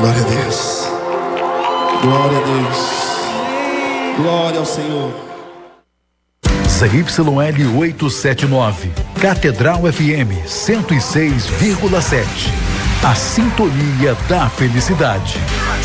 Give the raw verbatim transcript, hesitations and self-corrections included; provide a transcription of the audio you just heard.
Glória a Deus. Glória a Deus. Glória ao Senhor. Z Y L oitocentos e setenta e nove, Catedral F M cento e seis vírgula sete. A sintonia da felicidade.